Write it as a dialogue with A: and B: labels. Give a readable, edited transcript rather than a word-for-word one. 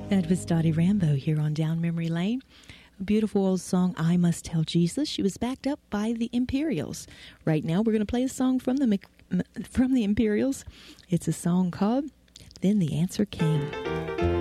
A: That was Dottie Rambo here on Down Memory Lane. A beautiful old song, I Must Tell Jesus. She was backed up by the Imperials. Right now, we're going to play a song from the Imperials. It's a song called Then the Answer Came.